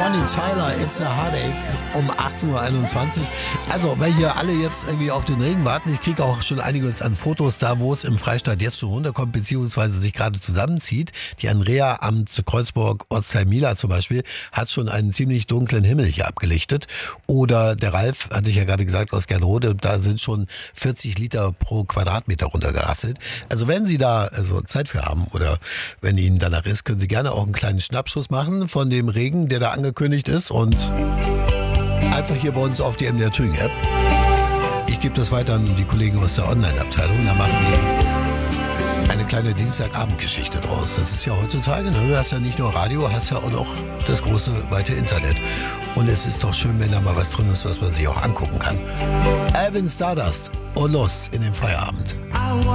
Bonnie Tyler, It's a Heartache, um 18.21 Uhr. Also, weil hier alle jetzt irgendwie auf den Regen warten, ich kriege auch schon einiges an Fotos da, wo es im Freistaat jetzt schon runterkommt, beziehungsweise sich gerade zusammenzieht. Die Andrea am Kreuzburg, Ortsteil Mila zum Beispiel, hat schon einen ziemlich dunklen Himmel hier abgelichtet. Oder der Ralf, hatte ich ja gerade gesagt, aus Gernrode, da sind schon 40 Liter pro Quadratmeter runtergerasselt. Also wenn Sie da Zeit für haben oder wenn Ihnen danach ist, können Sie gerne auch einen kleinen Schnappschuss machen von dem Regen, der da angekündigt ist, und einfach hier bei uns auf die MDR Thüringen App. Ich gebe das weiter an die Kollegen aus der Online-Abteilung, da machen die eine kleine Dienstagabendgeschichte draus. Das ist ja heutzutage, ne? Du hast ja nicht nur Radio, hast ja auch noch das große, weite Internet. Und es ist doch schön, wenn da mal was drin ist, was man sich auch angucken kann. Alvin Stardust und los in den Feierabend.